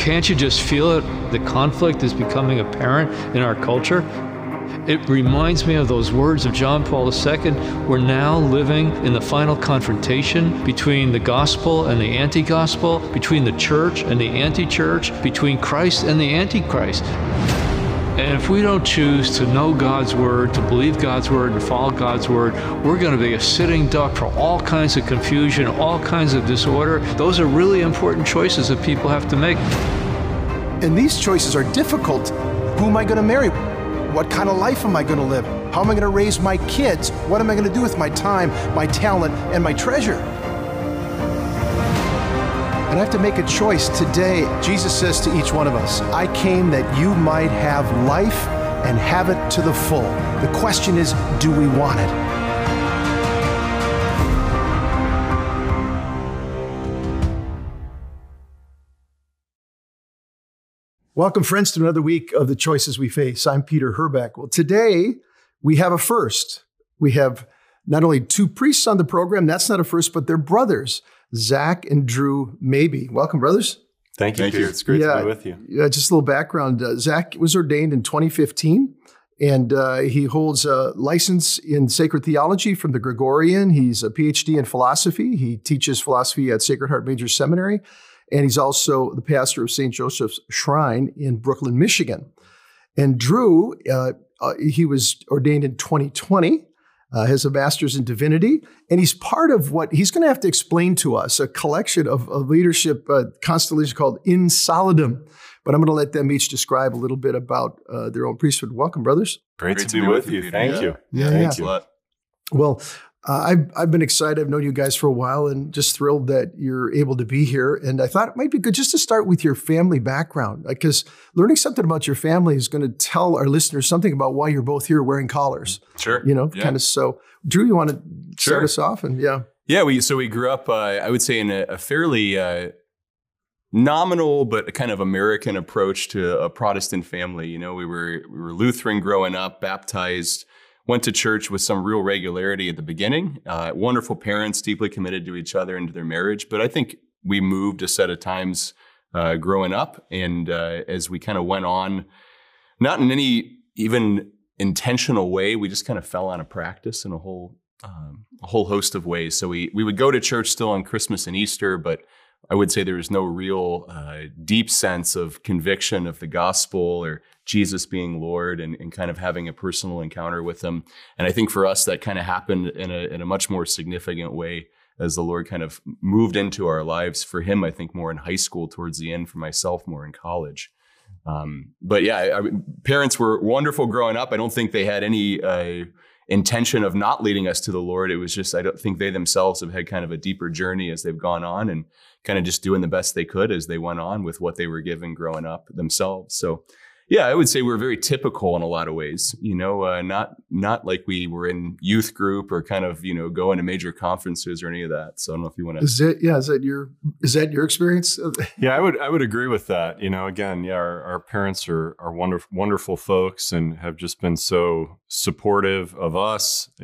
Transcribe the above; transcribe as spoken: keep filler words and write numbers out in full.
can't you just feel it? The conflict is becoming apparent in our culture. It reminds me of those words of John Paul the Second. We're now living in the final confrontation between the gospel and the anti-gospel, between the church and the anti-church, between Christ and the antichrist. And if we don't choose to know God's word, to believe God's word, and follow God's word, we're going to be a sitting duck for all kinds of confusion, all kinds of disorder. Those are really important choices that people have to make. And these choices are difficult. Who am I going to marry? What kind of life am I going to live? How am I going to raise my kids? What am I going to do with my time, my talent, and my treasure? And I have to make a choice today. Jesus says to each one of us, I came that you might have life and have it to the full. The question is, do we want it? Welcome, friends, to another week of The Choices We Face. I'm Peter Herbeck. Well, today we have a first. We have not only two priests on the program, that's not a first, but they're brothers, Zach and Drew Mabey. Welcome, brothers. Thank you, Thank Peter. you. It's great yeah, to be with you. Yeah, just a little background. Uh, Zach was ordained in twenty fifteen, and uh, he holds a license in sacred theology from the Gregorian. He's a P H D in philosophy. He teaches philosophy at Sacred Heart Major Seminary, and he's also the pastor of Saint Joseph's Shrine in Brooklyn, Michigan. And Drew, uh, uh, he was ordained in twenty twenty. Uh, has a master's in divinity, and he's part of what he's going to have to explain to us, a collection of, of leadership uh, constellation called In Solidum. But I'm going to let them each describe a little bit about uh, their own priesthood. Welcome, brothers. Great, Great to, to be with you. you. Thank yeah. you. Yeah, Thank yeah. you. Well, uh, I've, I've been excited. I've known you guys for a while and just thrilled that you're able to be here. And I thought it might be good just to start with your family background, because learning something about your family is going to tell our listeners something about why you're both here wearing collars. Sure. You know, yeah. kind of so. Drew, you want to sure. start us off? And yeah. Yeah, we so we grew up, uh, I would say, in a, a fairly uh, nominal but kind of American approach to a Protestant family. You know, we were we were Lutheran growing up, baptized, went to church with some real regularity at the beginning. Uh, wonderful parents, deeply committed to each other and to their marriage. But I think we moved a set of times uh, growing up. And uh, as we kind of went on, not in any even intentional way, we just kind of fell out of practice in a whole um, a whole host of ways. So we we would go to church still on Christmas and Easter, but I would say there was no real uh, deep sense of conviction of the gospel or Jesus being Lord and, and kind of having a personal encounter with him. And I think for us, that kind of happened in a, in a much more significant way as the Lord kind of moved into our lives. For him, I think more in high school towards the end, for myself, more in college. Um, but yeah, I, I, parents were wonderful growing up. I don't think they had any uh, intention of not leading us to the Lord. It was just, I don't think they themselves have had kind of a deeper journey as they've gone on and kind of just doing the best they could as they went on with what they were given growing up themselves. So yeah, I would say we're very typical in a lot of ways, you know, uh, not not like we were in youth group or kind of, you know, going to major conferences or any of that. So I don't know if you want to. Is that, yeah, is that your, is that your experience? Yeah, I would I would agree with that. You know, again, yeah, our, our parents are are wonderful, wonderful folks and have just been so supportive of us.